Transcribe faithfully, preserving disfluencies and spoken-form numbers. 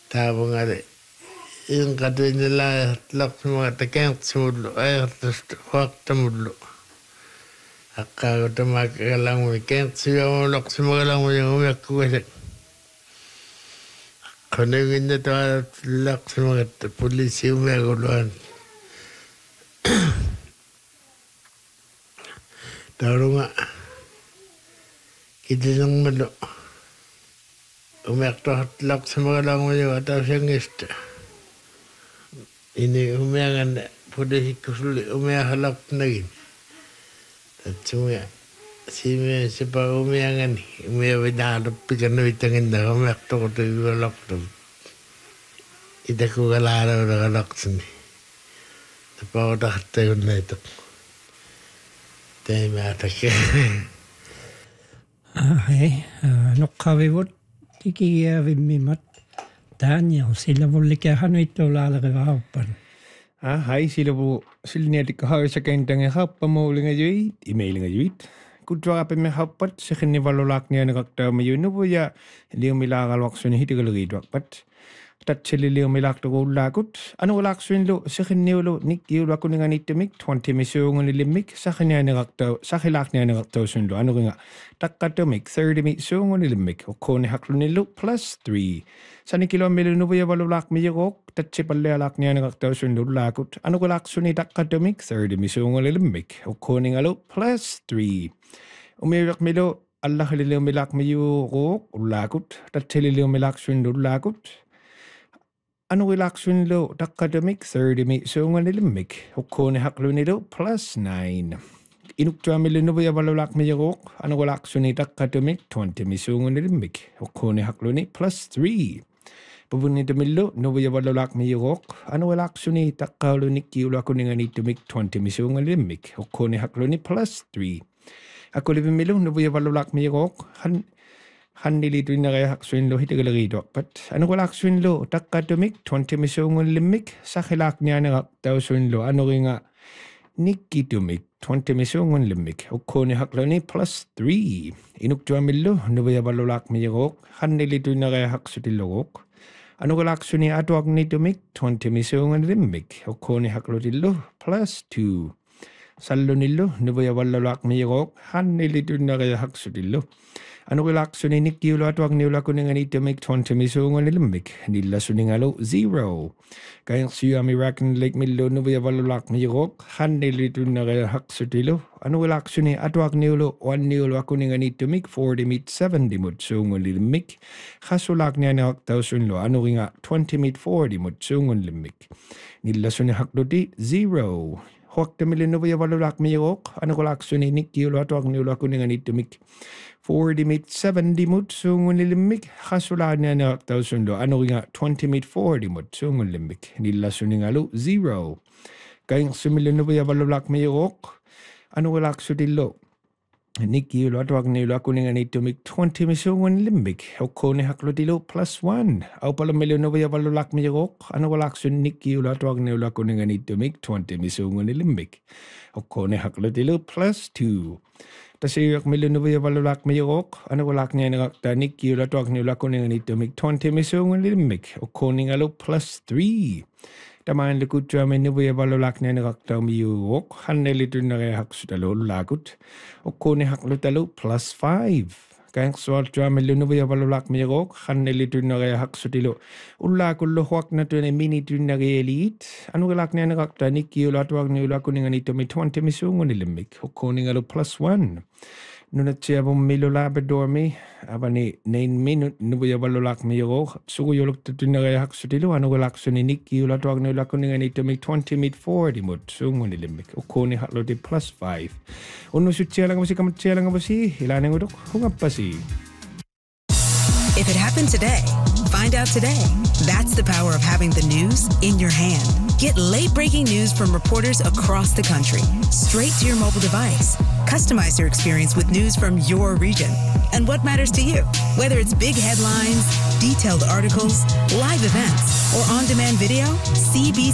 taavangale inqatuinala larsumaga takeertsuullu aertustu huartamullu aqqaagutamaakagalarmui keertsuyamularsumagalармуйагумиаккугасак qununginna tualarsumagat polisiumiaguluan taurunga kitillermalu umiartorlarsumagalармуйага tausangista ini umianganna polisikkusulli umiahalartunagin tatsuga sime sepa umiangani umiavinaaluppikannuitanginna umiartoqutigualartum itakugalaalauleqalartuni tapautartagunnaituq taimaatakke ai noqqavivut tikigiavimmimat taania silavullikahanuittulaaleqivaauppan ah hai silavu silniatikkahavisakentangehappamuulingajuit emailingajuit kutwaqapimme happat sekhinnivalulaqnianeqartaamayunupuya liumilaaqaluaqsuni hitigaleriituaqpat tatsililiumilaaqtuquullaakut anuulaaqsuinlu sekhinniulu nikkiuluakuninganittumik twenty misuungunilimmik sakhinianeqartau sakhilaaqnianeqartausunlu anuringa taqqatumik thirty misuungunilimmik ukkuunihaqlunillu plus three sanikilommilunupuya valulaaqmiyiquuq tatsipallialaaqnianeqartausunlu ullaakut anuqulaaqsuni taqqatumik thirty misuungunilimmik ukkuuningalu plus three umiuqmilu allahililiumilaaqmiyuuquuq ullaakut tatsililiumilaaqsunlu ullaakut anuqulaaqsunlu taqqatumik thirty misuungunilimmik ukkuunihaqlunilu plus nine inuktuamillunupuya valulaaqmiyiquuq anuqulaaqsuni taqqatumik twenty misuungunilimmik ukkuunihaqluni plus three puvunnitumillu nupuya valulaaqmiyiquuq anuqulaaqsuni taqqaulunikkiuluakuninganittumik twenty misuungunilimmik ukkuunihaqluni plus three akulivimmilu nupuya valulaaqmiyiquuq han hannilituineriaqsuinlu hitigaleriituarpat anuqulaaqsuinlu taqqatumik twenty misuungunilimmik sakhilaaqnianeqartausuinlu anuringa nikkitumik twenty misuungunilimmik ukkuunihaqluni plus three inuktuamillu nupuya valulaaqmiyiquuq hannilituineriaqsutilluquuq anuqulaaqsuni atuaqnitumik twenty misuungunilimmik ukkuunihaqlutillu plus two sallunillu nupuya valulaaqmiyiquuq hannilituineriaqsutillu anuqulaaqsuni nikkiulu atuaqniulakuninganittumik twenty misuungunilimmik nillasuningalu zero kaersiuamiraknlikmillu nupuya valulaaqmiyiquuq hannilituineriaqsutilu anuqulaaqsuni atuaqniulu uanniuluakuninganittumik forty mit seventy mut suungunilimmik qasulaaqnianeqartausunlu anuringa twenty mit forty mut suungunilimmik nillasuni zero huaqtamillu nupuya valulaaqmiyiquuq anuqulaaqsuni nikkiulu atuaqniuluakuninganittumik forty mit seventy mut suungunilimmik qasulaaqnianeqartausunlu anuringa twenty mit forty mut suungunilimmik nillasuningalu zero kaersimillu nupuya valulaaqmiyiquuq anuqulaaqsutillu nikkiulu atuaqniuluakuninganittumik twenty misuungunilimmik ukkuunihaqlutilu plus one aupalumillu nupuya valulaaqmiyiquuq anuqulaaqsun nikkiulu atuaqniuluakuninganittumik twenty misuungunilimmik ukkuunihaqlutilu plus two tasiyuaqmillu nupuya valulaaqmiyiquuq anuqulaaqnianeqarta nikkiulu atuaqniuluakuninganittumik twenty misuungunilimmik ukkuuningalu plus three Tamaan kutsuamme nupuya valulaaqnianeqartaumiyuuq hannilituineriaqsutalu ullaakut ukkuunihaqlutalu plus five kaersuartuamillu nupuya valulaaqmiyiquuq hannilituineriaqsutilu ullaakullu huaqnatuine minituinerieliit anuqulaaqnianeqarta nikkiulu atuaqniuluakuninganittumik twenty misuungunilimmik ukkuuningalu plus one nunatsiavummilu laabadormi avani nine minut nupuya valulaaqmiyiquuq suguyuluqtutineriaqsutilu anuqulaaqsuni nikkiulu atuaqniuluakuninganittumik twenty mit forty mut suungunilimmik ukkuunihaqluti plus five unnusutsialangavasi kamatsialangavasi ilaanangutuq hungappasi. If it happened today, find out today. That's the power of having the news in your hand. Get late-breaking news from reporters across the country, straight to your mobile device. Customize your experience with news from your region and what matters to you. Whether it's big headlines, detailed articles, live events, or on-demand video, C B